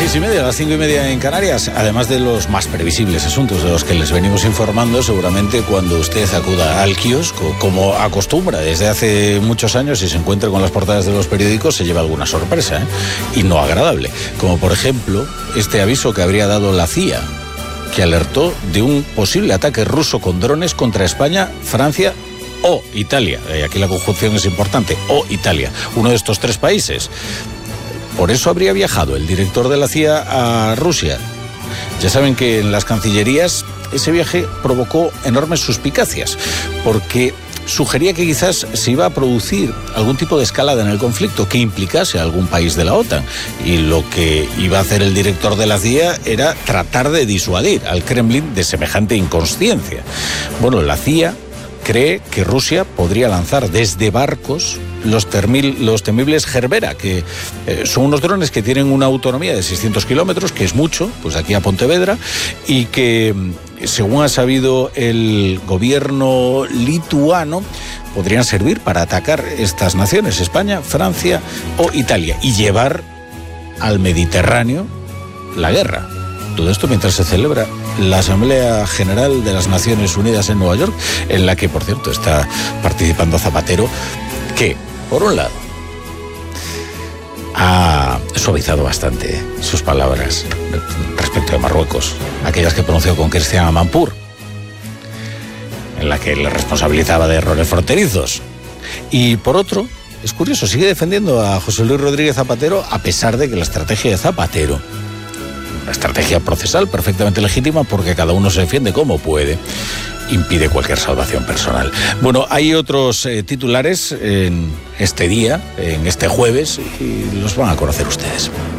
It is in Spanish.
6:30, las 5:30 en Canarias, además de los más previsibles asuntos de los que les venimos informando, seguramente cuando usted acuda al kiosco, como acostumbra desde hace muchos años, y se encuentra con las portadas de los periódicos, se lleva alguna sorpresa, y no agradable, como por ejemplo este aviso que habría dado la CIA, que alertó de un posible ataque ruso con drones contra España, Francia o Italia. Aquí la conjunción es importante, o Italia, uno de estos tres países. Por eso habría viajado el director de la CIA a Rusia. Ya saben que en las cancillerías ese viaje provocó enormes suspicacias, porque sugería que quizás se iba a producir algún tipo de escalada en el conflicto que implicase a algún país de la OTAN. Y lo que iba a hacer el director de la CIA era tratar de disuadir al Kremlin de semejante inconsciencia. Bueno, la CIA cree que Rusia podría lanzar desde barcos los temibles Gerbera, que son unos drones que tienen una autonomía de 600 kilómetros, que es mucho, pues aquí a Pontevedra, y que, según ha sabido el gobierno lituano, podrían servir para atacar estas naciones, España, Francia o Italia, y llevar al Mediterráneo la guerra. Todo esto mientras se celebra la Asamblea General de las Naciones Unidas en Nueva York, en la que, por cierto, está participando Zapatero, que, por un lado, ha suavizado bastante sus palabras respecto de Marruecos, aquellas que pronunció con Christian Amanpour, en la que le responsabilizaba de errores fronterizos. Y por otro, es curioso, sigue defendiendo a José Luis Rodríguez Zapatero, a pesar de que la estrategia de Zapatero, una estrategia procesal perfectamente legítima, porque cada uno se defiende como puede, impide cualquier salvación personal. Bueno, hay otros titulares en este día, en este jueves, y los van a conocer ustedes.